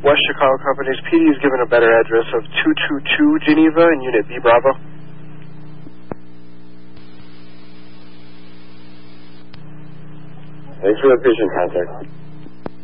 West Chicago Companies. PD is given a better address of 222 Geneva in Unit B Bravo. Thanks for the patient contact.